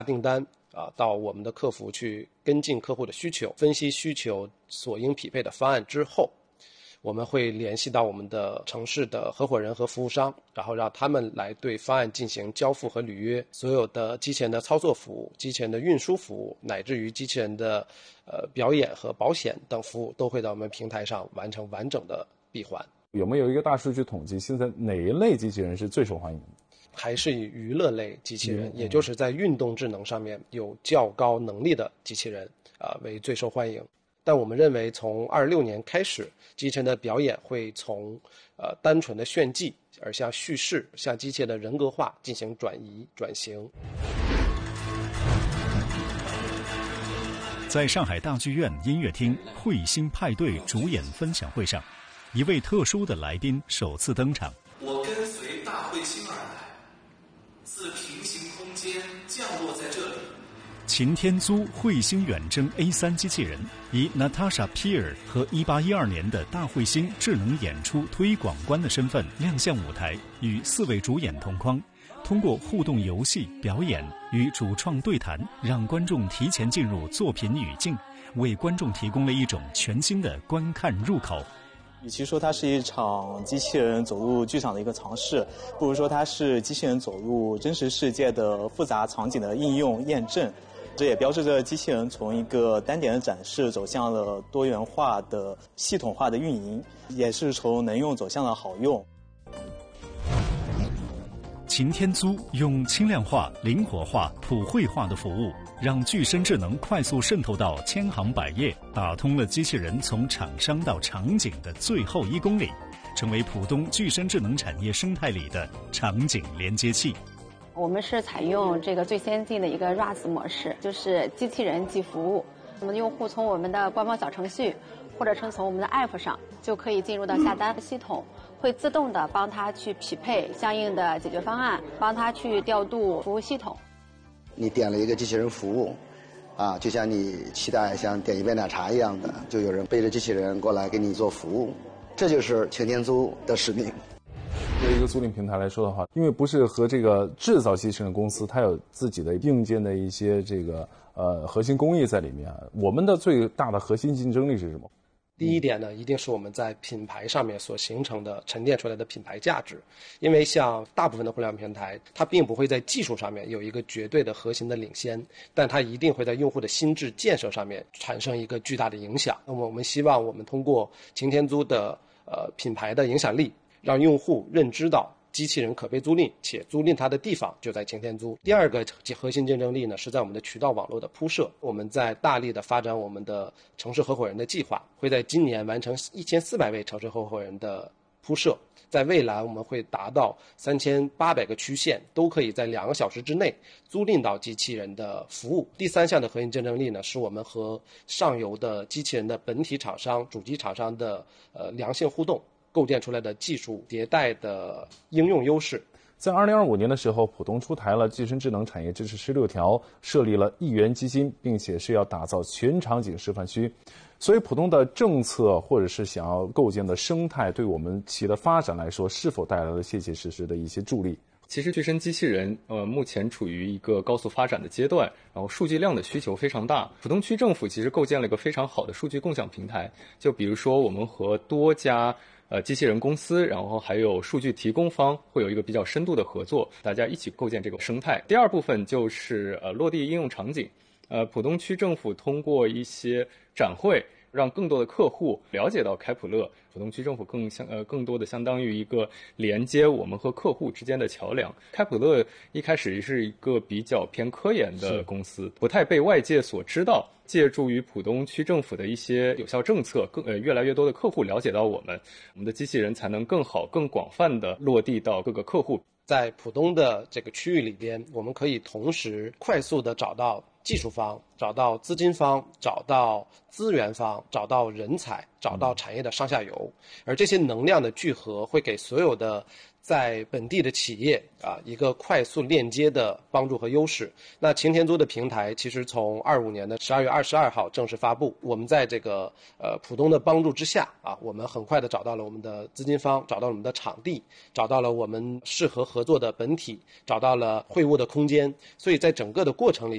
订单到我们的客服去跟进客户的需求，分析需求所应匹配的方案之后，我们会联系到我们的城市的合伙人和服务商，然后让他们来对方案进行交付和履约。所有的机器人的操作服务、机器人的运输服务，乃至于机器人的表演和保险等服务，都会在我们平台上完成完整的闭环。 有没有一个大数据统计，现在哪一类机器人是最受欢迎的？ 还是以娱乐类机器人，也就是在运动智能上面有较高能力的机器人为最受欢迎。但我们认为从26年开始，机器人的表演会从单纯的炫技而向叙事、向机器人的人格化进行转型。 在上海大剧院音乐厅彗星派对主演分享会上，一位特殊的来宾首次登场。 我跟随大彗星而来，自平行空间降落在这里。 擎天租彗星远征 A3 机器人以 Natasha Pierre 和1812年的大彗星智能演出推广官的身份亮相舞台，与4位主演同框，通过互动游戏、表演与主创对谈，让观众提前进入作品语境，为观众提供了一种全新的观看入口。 与其说它是一场机器人走入剧场的一个尝试，不如说它是机器人走入真实世界的复杂场景的应用验证。这也标志着机器人从一个单点的展示走向了多元化的系统化的运营，也是从能用走向了好用。 擎天租用轻量化、灵活化、普惠化的服务，让具身智能快速渗透到千行百业，打通了机器人从厂商到场景的最后1公里，成为浦东具身智能产业生态里的场景连接器。 我们是采用这个最先进的一个 RaaS 模式，就是机器人即服务。我们的用户从我们的官方小程序，或者从我们的 App 上，就可以进入到下单系统，会自动的帮他去匹配相应的解决方案，帮他去调度服务系统。 你点了一个机器人服务，就像你期待像点一杯奶茶一样的，就有人背着机器人过来给你做服务，这就是擎天租的使命。 作为一个租赁平台来说的话，因为不是和这个制造机器人公司，它有自己的硬件的一些这个核心工艺在里面。我们的最大的核心竞争力是什么？ 第一点呢，一定是我们在品牌上面所形成的沉淀出来的品牌价值。因为像大部分的互联网平台，它并不会在技术上面有一个绝对的核心的领先，但它一定会在用户的心智建设上面产生一个巨大的影响。那么我们希望我们通过擎天租的品牌的影响力，让用户认知到机器人可被租赁，且租赁它的地方就在擎天租。第二个核心竞争力呢，是在我们的渠道网络的铺设。我们在大力的发展我们的城市合伙人的计划，会在今年完成1400位城市合伙人的铺设。在未来我们会达到3800个区县都可以在2个小时之内租赁到机器人的服务。第三项的核心竞争力呢，是我们和上游的机器人的本体厂商、主机厂商的良性互动，构建出来的技术迭代的应用优势。 在2025年的时候，浦东出台了具身智能产业支持16条，设立了1元基金，并且是要打造全场景示范区。所以浦东的政策或者是想要构建的生态，对我们企业的发展来说，是否带来了切切实实的一些助力？ 其实具身机器人目前处于一个高速发展的阶段，然后数据量的需求非常大。浦东区政府其实构建了一个非常好的数据共享平台，就比如说我们和多家机器人公司，然后还有数据提供方会有一个比较深度的合作，大家一起构建这个生态。第二部分就是落地应用场景。浦东区政府通过一些展会，让更多的客户了解到开普勒。浦东区政府更多的相当于一个连接我们和客户之间的桥梁。开普勒一开始是一个比较偏科研的公司，不太被外界所知道。借助于浦东区政府的一些有效政策，越来越多的客户了解到我们的机器人才能更好、更广泛的落地到各个客户。 在浦东的这个区域里边，我们可以同时快速的找到技术方，找到资金方，找到资源方，找到人才，找到产业的上下游。而这些能量的聚合会给所有的在本地的企业一个快速链接的帮助和优势。那擎天租的平台其实从25年的12月22号正式发布，我们在这个浦东的帮助之下我们很快的找到了我们的资金方，找到了我们的场地，找到了我们适合合作的本体，找到了会务的空间。所以在整个的过程里